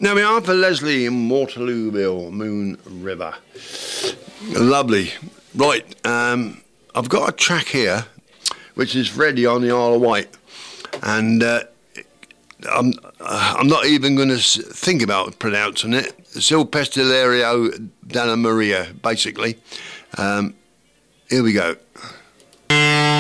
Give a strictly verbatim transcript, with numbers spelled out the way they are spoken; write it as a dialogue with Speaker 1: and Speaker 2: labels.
Speaker 1: Now we are for Leslie in Waterlooville, Moon River. Lovely. Right, um, I've got a track here which is ready on the Isle of Wight, and uh, I'm I'm not even going to think about pronouncing it. Silpestilario Dana Maria, basically. Um, here we go.